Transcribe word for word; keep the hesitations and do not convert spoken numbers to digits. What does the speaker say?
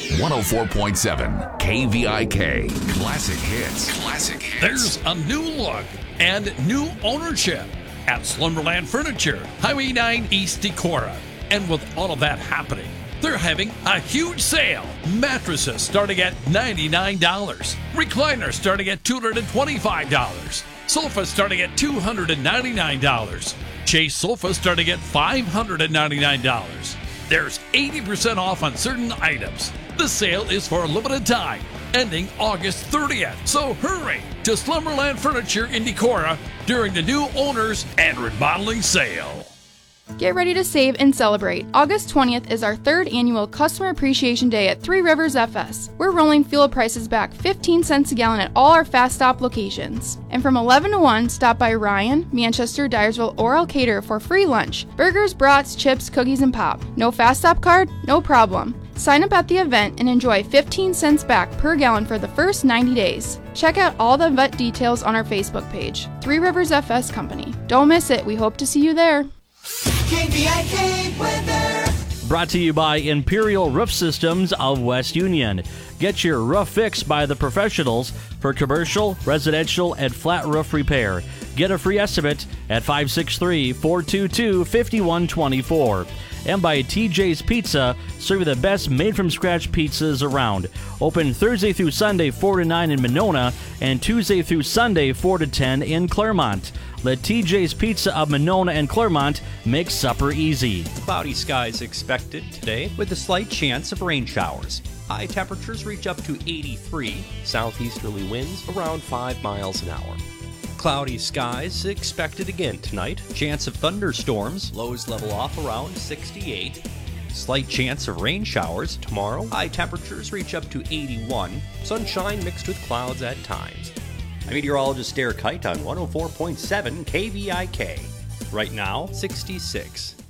one oh four point seven K V I K. Classic hits. Classic hits. There's a new look and new ownership at Slumberland Furniture, Highway nine East Decorah. And with all of that happening, they're having a huge sale. Mattresses starting at ninety-nine dollars. Recliners starting at two hundred twenty-five dollars. Sofas starting at two hundred ninety-nine dollars. Chase sofas starting at five hundred ninety-nine dollars. There's eighty percent off on certain items. The sale is for a limited time, ending August thirtieth. So hurry to Slumberland Furniture in Decorah during the new owners and remodeling sale. Get ready to save and celebrate. August twentieth is our third annual Customer Appreciation Day at Three Rivers F S. We're rolling fuel prices back fifteen cents a gallon at all our Fast Stop locations. And from eleven to one, stop by Ryan, Manchester, Dyersville, or Elkader for free lunch. Burgers, brats, chips, cookies, and pop. No Fast Stop card? No problem. Sign up at the event and enjoy fifteen cents back per gallon for the first ninety days. Check out all the event details on our Facebook page. Three Rivers F S Company. Don't miss it. We hope to see you there. K V I K weather. Brought to you by Imperial Roof Systems of West Union. Get your roof fixed by the professionals for commercial, residential, and flat roof repair. Get a free estimate at five six three, four two two, five one two four. And by T J's Pizza, serving the best made-from-scratch pizzas around. Open Thursday through Sunday, four to nine in Monona, and Tuesday through Sunday, four to ten in Claremont. Let T J's Pizza of Monona and Claremont make supper easy. Cloudy skies expected today with a slight chance of rain showers. High temperatures reach up to eighty-three. Southeasterly winds around five miles an hour. Cloudy skies expected again tonight. Chance of thunderstorms. Lows level off around sixty-eight. Slight chance of rain showers tomorrow. High temperatures reach up to eighty-one. Sunshine mixed with clouds at times. I'm meteorologist Derek Kite on one oh four point seven K V I K. Right now, sixty-six.